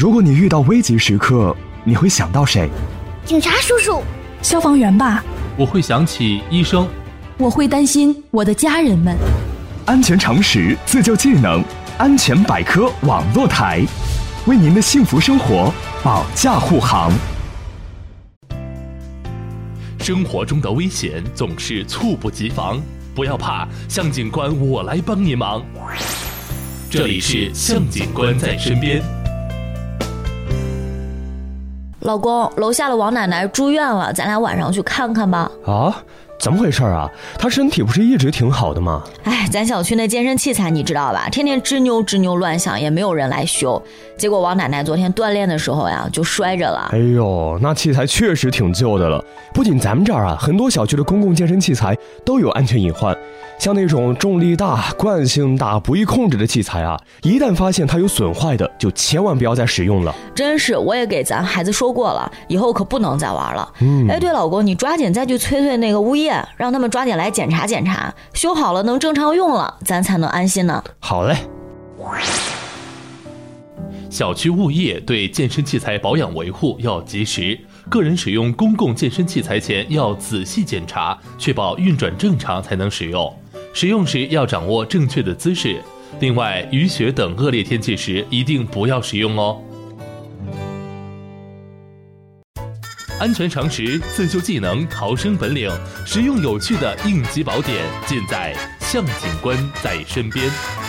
如果你遇到危急时刻，你会想到谁？ 警察叔叔。 消防员吧。 我会想起医生。 我会担心我的家人们。 安全常识，自救技能，安全百科网络台，为您的幸福生活保驾护航。 生活中的危险总是猝不及防，不要怕，向警官我来帮您忙。这里是向警官在身边。 老公，楼下的王奶奶住院了，咱俩晚上去看看吧。 啊？怎么回事啊？她身体不是一直挺好的吗？ 哎，咱小区那健身器材你知道吧，天天吱扭吱扭乱响，也没有人来修。结果王奶奶昨天锻炼的时候呀，就摔着了。 哎呦，那器材确实挺旧的了。不仅咱们这儿啊，很多小区的公共健身器材都有安全隐患。像那种重力大、惯性大、不易控制的器材啊，一旦发现它有损坏的，就千万不要再使用了。 真是，我也给咱孩子说过了，以后可不能再玩了。哎，对，老公，你抓紧再去催那个物业，让他们抓紧来检查检查，修好了能正常用了，咱才能安心呢。 好嘞。 小区物业对健身器材保养维护要及时，个人使用公共健身器材前要仔细检查，确保运转正常才能使用。使用时要掌握正确的姿势。另外，雨雪等恶劣天气时一定不要使用哦。安全常识、自救技能、逃生本领，实用有趣的应急宝典，尽在向警官在身边。